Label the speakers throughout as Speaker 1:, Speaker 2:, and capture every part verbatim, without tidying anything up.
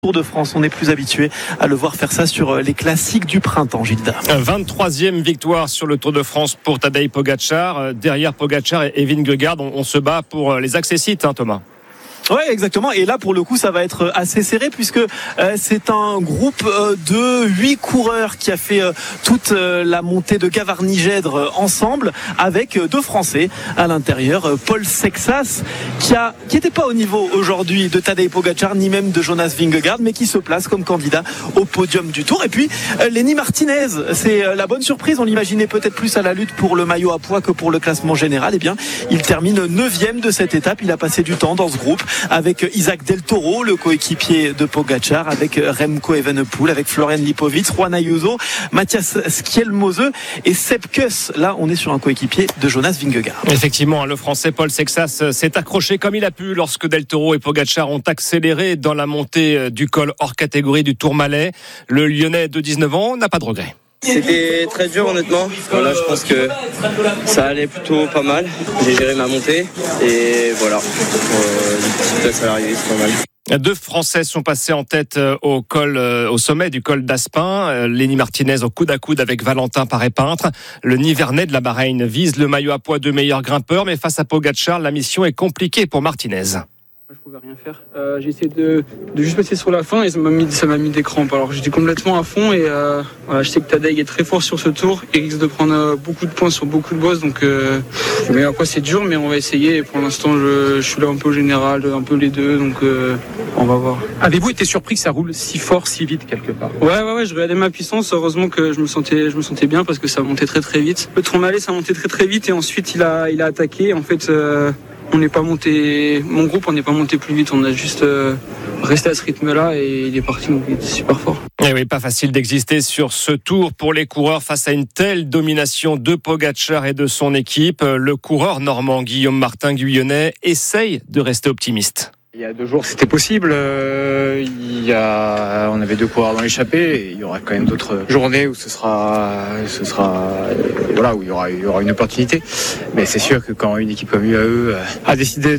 Speaker 1: Tour de France, on est plus habitué à le voir faire ça sur les classiques du printemps, Gilda.
Speaker 2: vingt-troisième victoire sur le Tour de France pour Tadej Pogačar. Derrière Pogačar et Vingegaard, on, on se bat pour les accessites, hein, Thomas.
Speaker 1: Ouais, exactement. Et là, pour le coup, ça va être assez serré puisque euh, c'est un groupe euh, de huit coureurs qui a fait euh, toute euh, la montée de Gavarnie-Gèdre euh, ensemble avec euh, deux Français à l'intérieur. Euh, Paul Sexas, qui a qui n'était pas au niveau aujourd'hui de Tadej Pogačar ni même de Jonas Vingegaard, mais qui se place comme candidat au podium du Tour. Et puis euh, Lenny Martinez, c'est euh, la bonne surprise. On l'imaginait peut-être plus à la lutte pour le maillot à pois que pour le classement général. Eh bien, il termine neuvième de cette étape. Il a passé du temps dans ce groupe avec Isaac Del Toro, le coéquipier de Pogačar, avec Remco Evenepoel, avec Florian Lipovic, Juan Ayuso, Matthias Skjelmose et Sepp Kuss. Là, on est sur un coéquipier de Jonas Vingegaard.
Speaker 2: Effectivement, le Français Paul Sexas s'est accroché comme il a pu lorsque Del Toro et Pogačar ont accéléré dans la montée du col hors catégorie du Tourmalet. Le Lyonnais de dix-neuf ans n'a pas de regret.
Speaker 3: C'était très dur honnêtement. Voilà, je pense que ça allait plutôt pas mal. J'ai géré ma montée et voilà. Euh, une petite place à l'arrivée, c'est pas mal.
Speaker 2: Deux Français sont passés en tête au col, au sommet du col d'Aspin. Lenny Martinez au coude à coude avec Valentin Paré-Peintre. Le Nivernais de la Bahreïn vise le maillot à pois de meilleur grimpeur, mais face à Pogačar, la mission est compliquée pour Martinez.
Speaker 4: Je pouvais rien faire. Euh, j'ai essayé de, de juste passer sur la fin et ça m'a mis, ça m'a mis des crampes. Alors j'étais complètement à fond et euh, voilà, je sais que Tadej est très fort sur ce tour. Il risque de prendre euh, beaucoup de points sur beaucoup de bosses. Donc euh, mais à quoi c'est dur, mais on va essayer. Et pour l'instant, je, je suis là un peu au général, un peu les deux. Donc euh, on va voir.
Speaker 5: Avez-vous été surpris que ça roule si fort, si vite quelque part ?
Speaker 4: Ouais, ouais, ouais. Je regardais ma puissance. Heureusement que je me sentais, je me sentais bien parce que ça montait très très vite. Le Tourmalet, ça montait très très vite et ensuite il a, il a attaqué. En fait. Euh, On n'est pas monté, mon groupe, on n'est pas monté plus vite. On a juste euh, resté à ce rythme-là et il est parti, donc il était super fort.
Speaker 2: Et oui, pas facile d'exister sur ce tour pour les coureurs face à une telle domination de Pogačar et de son équipe. Le coureur normand Guillaume Martin Guyonnet essaye de rester optimiste.
Speaker 5: Il y a deux jours, c'était possible. Euh, il y a, on avait deux coureurs dans l'échappée. Et il y aura quand même d'autres journées où ce sera, ce sera, euh, voilà, où il y aura, il y aura une opportunité. Mais c'est sûr que quand une équipe comme U A E a décidé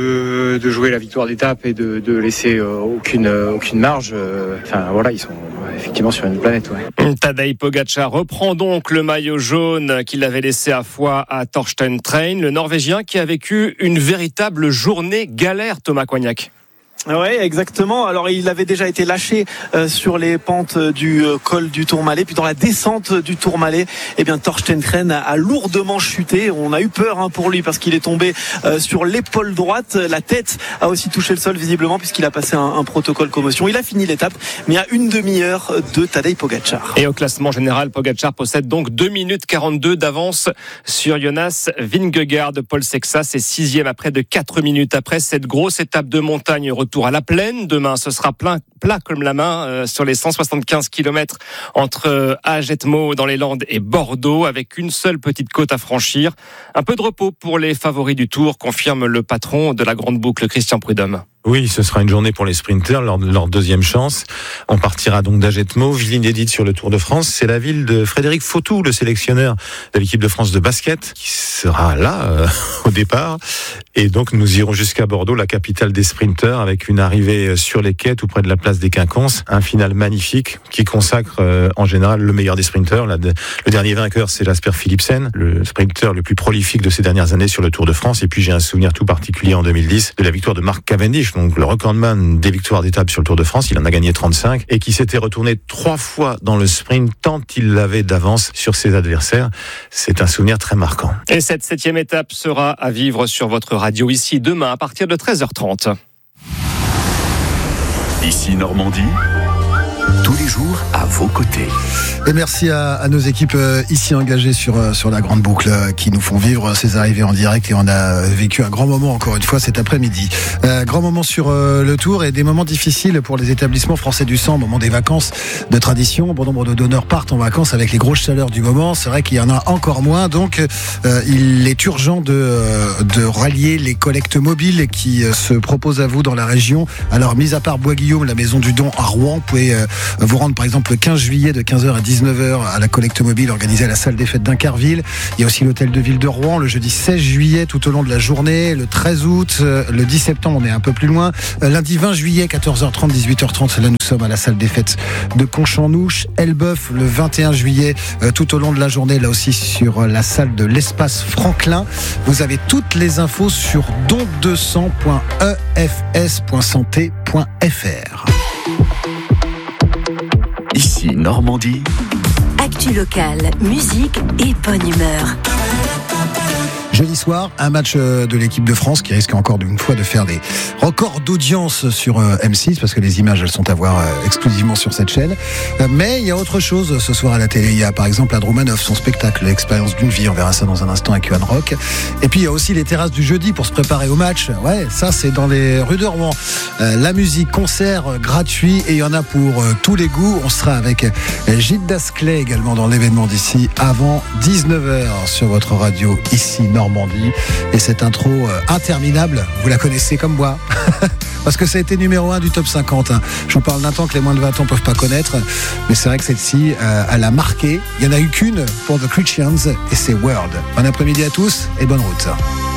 Speaker 5: de, de jouer la victoire d'étape et de, de laisser euh, aucune, aucune marge, euh, enfin voilà, ils sont effectivement sur une planète. Ouais.
Speaker 2: Tadej Pogačar reprend donc le maillot jaune qu'il avait laissé à Foix à Torsten Train, le Norvégien qui a vécu une véritable journée galère, Thomas Coignac.
Speaker 1: Oui, exactement. Alors, il avait déjà été lâché euh, sur les pentes du euh, col du Tourmalet. Puis dans la descente du Tourmalet, eh bien, Torsten Train a, a lourdement chuté. On a eu peur hein, pour lui parce qu'il est tombé euh, sur l'épaule droite. La tête a aussi touché le sol visiblement puisqu'il a passé un, un protocole commotion. Il a fini l'étape, mais à une demi-heure de Tadej Pogačar.
Speaker 2: Et au classement général, Pogačar possède donc deux minutes quarante-deux d'avance sur Jonas Vingegaard. Paul Sexas est sixième à près de quatre minutes après cette grosse étape de montagne. Retour à la plaine. Demain, ce sera plein, plat comme la main euh, sur les cent soixante-quinze kilomètres entre euh, Agetmo dans les Landes et Bordeaux, avec une seule petite côte à franchir. Un peu de repos pour les favoris du Tour, confirme le patron de la grande boucle, Christian Prudhomme.
Speaker 6: Oui, ce sera une journée pour les sprinters, leur, leur deuxième chance. On partira donc d'Agetmo, ville inédite sur le Tour de France. C'est la ville de Frédéric Fautou, le sélectionneur de l'équipe de France de basket, qui sera là euh, au départ. Et donc nous irons jusqu'à Bordeaux, la capitale des sprinters, avec une arrivée sur les quais tout près de la place des Quinconces. Un final magnifique qui consacre euh, en général le meilleur des sprinters. La, de, le dernier vainqueur, c'est Lasper Philipsen, le sprinter le plus prolifique de ces dernières années sur le Tour de France. Et puis j'ai un souvenir tout particulier en deux mille dix de la victoire de Mark Cavendish, donc le recordman des victoires d'étape sur le Tour de France. Il en a gagné trente-cinq et qui s'était retourné trois fois dans le sprint tant il l'avait d'avance sur ses adversaires. C'est un souvenir très marquant.
Speaker 2: Et cette septième étape sera à vivre sur votre radio ici demain à partir de treize heures trente.
Speaker 7: Ici Normandie, tous les jours à vos côtés.
Speaker 8: Et merci à, à nos équipes euh, ici engagées sur, euh, sur la grande boucle euh, qui nous font vivre ces arrivées en direct et on a vécu un grand moment encore une fois cet après-midi. Euh, grand moment sur euh, le Tour et des moments difficiles pour les établissements français du sang au moment des vacances de tradition. Bon nombre de donneurs partent en vacances avec les grosses chaleurs du moment. C'est vrai qu'il y en a encore moins, donc euh, il est urgent de, euh, de rallier les collectes mobiles qui euh, se proposent à vous dans la région. Alors mis à part Bois-Guillaume, la maison du don à Rouen, vous pouvez euh, vous rendre par exemple le quinze juillet de quinze heures à dix-neuf heures à la collecte mobile organisée à la salle des fêtes d'Incarville. Il y a aussi l'hôtel de ville de Rouen le jeudi seize juillet tout au long de la journée, le treize août, le dix septembre on est un peu plus loin, lundi vingt juillet quatorze heures trente, dix-huit heures trente, là nous sommes à la salle des fêtes de Conchamnouche, Elbeuf le vingt et un juillet tout au long de la journée, là aussi sur la salle de l'espace Franklin. Vous avez toutes les infos sur don deux cents point e f s point santé point f r.
Speaker 7: Ici Normandie.
Speaker 9: Actu locale, musique et bonne humeur.
Speaker 8: Jeudi soir, un match de l'équipe de France qui risque encore une fois de faire des records d'audience sur M six parce que les images elles sont à voir exclusivement sur cette chaîne. Mais il y a autre chose ce soir à la télé. Il y a par exemple Andrew Manoff, son spectacle L'expérience d'une vie. On verra ça dans un instant avec Yohan Rock. Et puis il y a aussi les terrasses du jeudi pour se préparer au match. Ouais, ça c'est dans les rues de Rouen. La musique, concert gratuit et il y en a pour tous les goûts. On sera avec Gilles Dasclay également dans l'événement d'ici avant dix-neuf heures sur votre radio ici Normandie. Et cette intro euh, interminable, vous la connaissez comme moi parce que ça a été numéro un du top cinquante. Hein. Je vous parle d'un temps que les moins de vingt ans peuvent pas connaître, mais c'est vrai que celle-ci, euh, elle a marqué. Il n'y en a eu qu'une pour The Christians et c'est World. Bon après-midi à tous et bonne route.